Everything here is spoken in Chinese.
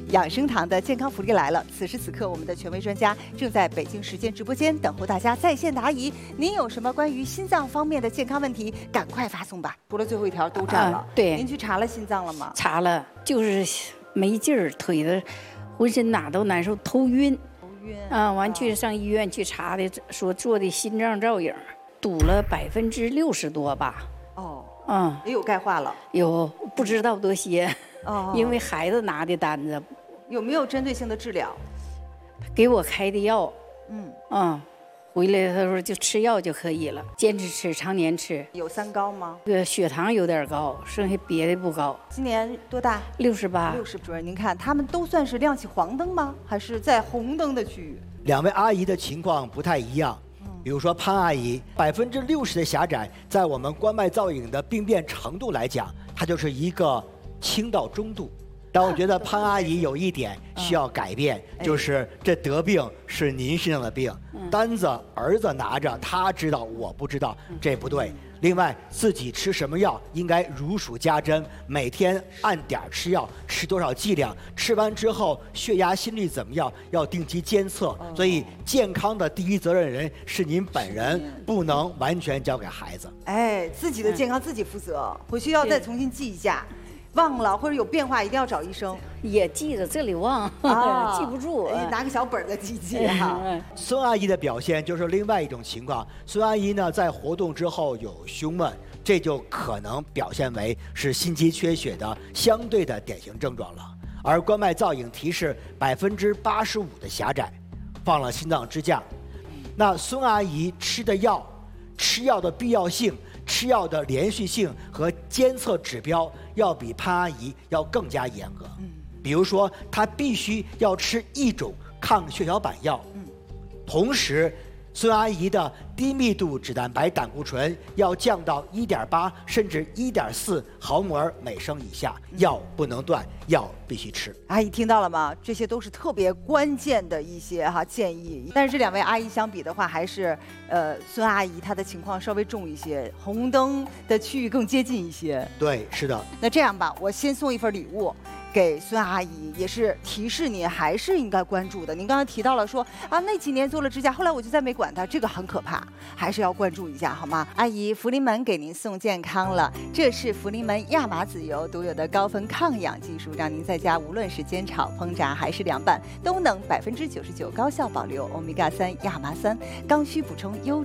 养生堂的健康福利来了。此时此刻，我们的权威专家正在北京时间直播间等候大家在线答疑。您有什么关于心脏方面的健康问题，赶快发送吧。除了最后一条都占了， 对， 您去查了心脏了吗？ 查了，就是没劲儿，腿的浑身哪都难受，头晕。完去上医院去查的，说做的心脏造影，堵了60%多吧。 也有钙化了， 有不知道多些。因为孩子拿的单子。 有没有针对性的治疗？ 给我开的药。回来他说就吃药就可以了，坚持吃，常年吃。 有三高吗？ 血糖有点高，剩下别的不高。 今年多大 ？68。 主任，您看他们都算是亮起黄灯吗？还是在红灯的区域？ 两位阿姨的情况不太一样。比如说潘阿姨，60%的狭窄，在我们冠脉造影的病变程度来讲，它就是一个轻到中度。但我觉得潘阿姨有一点需要改变，就是这得病是您身上的病，单子儿子拿着，他知道我不知道，这不对。另外，自己吃什么药应该如数家珍，每天按点吃药，吃多少剂量，吃完之后血压、心率怎么样，要定期监测。所以，健康的第一责任人是您本人，不能完全交给孩子。 自己的健康自己负责，回去要再重新记一下。忘了或者有变化，一定要找医生。 也记着，这里忘，记不住。 拿个小本子记哈。 孙阿姨的表现就是另外一种情况。孙阿姨呢，在活动之后有胸闷，这就可能表现为是心肌缺血的相对的典型症状了。而冠脉造影提示85%的狭窄，放了心脏支架。那孙阿姨吃的药、吃药的必要性、吃药的连续性和监测指标要比潘阿姨要更加严格。比如说，她必须要吃一种抗血小板药，同时，孙阿姨的低密度脂蛋白胆固醇要降到1.8甚至1.4毫摩尔每升以下，药不能断，药必须吃。 阿姨听到了吗？这些都是特别关键的一些建议。但是这两位阿姨相比的话，还是孙阿姨她的情况稍微重一些，红灯的区域更接近一些。 对，是的。 那这样吧，我先送一份礼物给孙阿姨，也是提示您还是应该关注的。您刚才提到了说那几年做了支架，后来我就再没管它，这个很可怕，还是要关注一下好吗？阿姨，福临门给您送健康了，这是福临门亚麻籽油独有的高分抗氧技术，让您在家无论是煎炒烹炸还是凉拌，都能99%高效保留欧米伽3、亚麻酸，刚需补充优。